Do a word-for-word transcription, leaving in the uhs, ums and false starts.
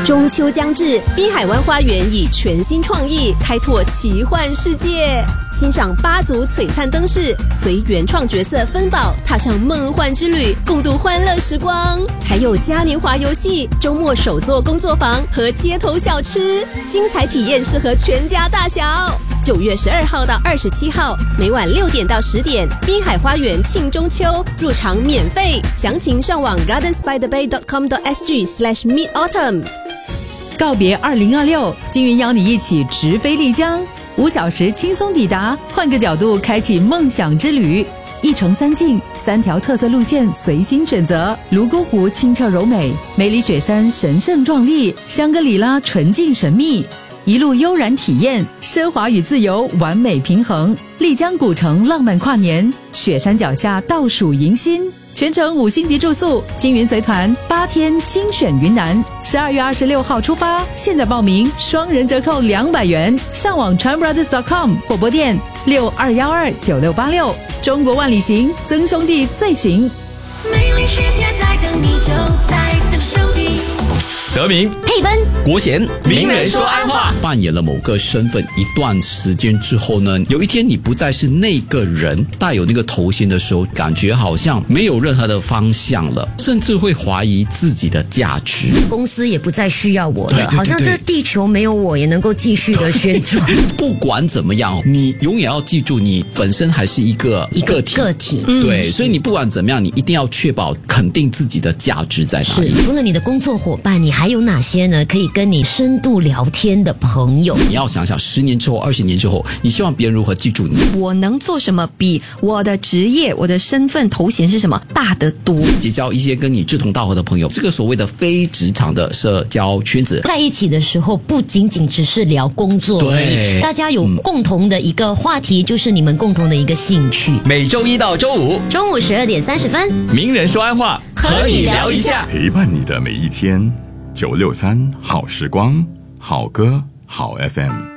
中秋将至，滨海湾花园以全新创意开拓奇幻世界，欣赏八组璀璨灯饰，随原创角色分宝踏上梦幻之旅，共度欢乐时光。还有嘉年华游戏、周末手作工作坊和街头小吃，精彩体验适合全家大小。九月十二号到二十七号，每晚六点到十点，滨海花园庆中秋，入场免费，详情上网 gardens by the bay dot com dot s g slash mid autumn。 告别二零二六，金云邀你一起直飞丽江，五小时轻松抵达，换个角度开启梦想之旅。一城三境，三条特色路线随心选择。泸沽湖清澈柔美，梅里雪山神圣壮丽，香格里拉纯净神秘。一路悠然体验，奢华与自由完美平衡。丽江古城浪漫跨年，雪山脚下倒数迎新。全程五星级住宿，金云随团八天精选云南，十二月二十六号出发，现在报名双人折扣两百元，上网 tran brothers dot com 或拨电六二一二九六八六。中国万里行，曾兄弟最行。 美丽世界在等你，就在这手里。 德明、 佩芬、 国贤，名人说安话。 扮演了某个身份一段时间之后呢，有一天你不再是那个人，带有那个头衔的时候，感觉好像没有任何的方向了，甚至会怀疑自己的价值。 公司也不再需要我了， 对对对对， 好像这地球没有我也能够继续的旋转。 不管怎么样，你永远要记住，你本身还是一个一个个体。 个体， 对，所以你不管怎么样，你一定要确保肯定自己的价值在哪是里。 除了你的工作伙伴，你还有哪些呢？可以跟你深度聊天的朋友？ 你要想想，十年之后、二十年之后，你希望别人如何记住你？ 我能做什么比我的职业、我的身份、头衔是什么大得多？ 结交一些跟你志同道合的朋友，这个所谓的非职场的社交圈子， 在一起的时候，不仅仅只是聊工作而已， 对大家有共同的一个话题，就是你们共同的一个兴趣。 每周一到周五中午十二点三十分， 名人说安话，和你聊一下， 陪伴你的每一天。九六三好时光，好歌好 F M。